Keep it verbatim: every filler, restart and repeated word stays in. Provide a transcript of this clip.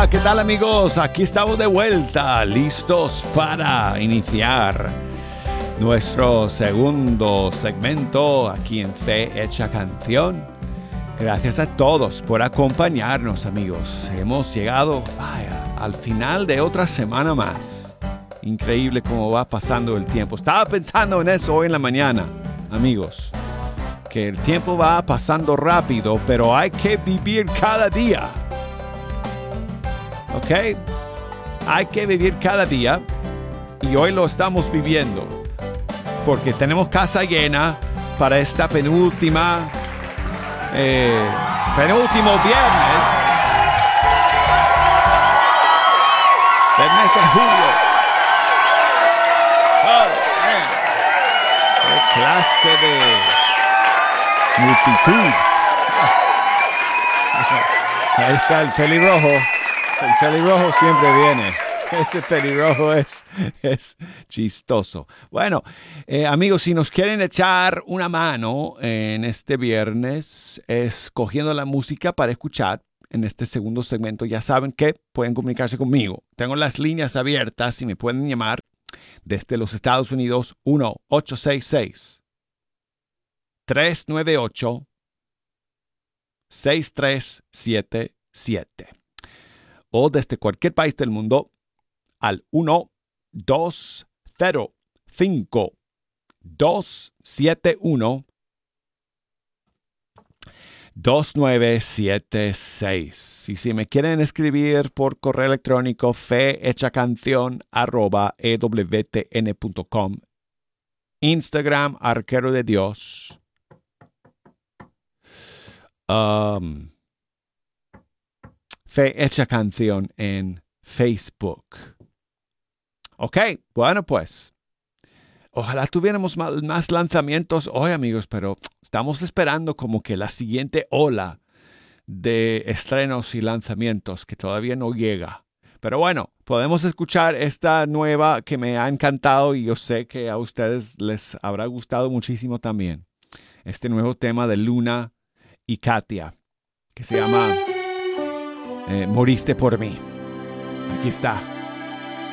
¿qué tal amigos? Aquí estamos de vuelta, listos para iniciar nuestro segundo segmento aquí en Fe Hecha Canción. Gracias a todos por acompañarnos, amigos. Hemos llegado, vaya, al final de otra semana más. Increíble cómo va pasando el tiempo. Estaba pensando en eso hoy en la mañana, amigos. Que el tiempo va pasando rápido, pero hay que vivir cada día. ¿Ok? Hay que vivir cada día. Y hoy lo estamos viviendo. Porque tenemos casa llena para esta penúltima... Eh, penúltimo viernes del mes de julio. Oh, man. Qué clase de multitud. Ahí está el pelirrojo. El pelirrojo siempre viene. Ese pelirrojo es, es chistoso. Bueno, eh, amigos, si nos quieren echar una mano en este viernes, escogiendo la música para escuchar en este segundo segmento, ya saben que pueden comunicarse conmigo. Tengo las líneas abiertas y me pueden llamar desde los Estados Unidos uno ocho seis seis, tres nueve ocho, seis tres siete siete o desde cualquier país del mundo al uno dos cero cinco dos siete uno dos nueve siete seis. Y si me quieren escribir por correo electrónico, fehechacanción arroba ewtn punto com. Instagram, Arquero de Dios. Um, Fe Hecha Canción en Facebook. Ok, bueno pues, ojalá tuviéramos más, más lanzamientos hoy, amigos, pero estamos esperando como que la siguiente ola de estrenos y lanzamientos que todavía no llega. Pero bueno, podemos escuchar esta nueva que me ha encantado y yo sé que a ustedes les habrá gustado muchísimo también. Este nuevo tema de Luna y Katia, que se llama eh, Moriste por mí. Aquí está.